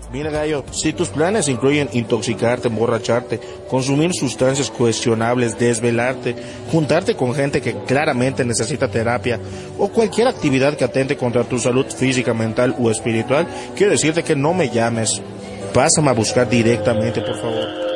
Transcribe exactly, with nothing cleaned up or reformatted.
Mira, Gallo, si tus planes incluyen intoxicarte, emborracharte, consumir sustancias cuestionables, desvelarte, juntarte con gente que claramente necesita terapia o cualquier actividad que atente contra tu salud física, mental o espiritual, quiero decirte que no me llames. Pásame a buscar directamente, por favor.